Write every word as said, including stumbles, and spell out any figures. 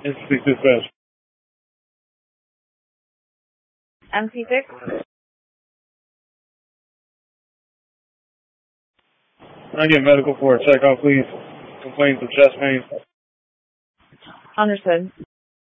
Speak dispatch. M C six. Can I get medical for a checkout, please? Complaints of chest pain. Understood.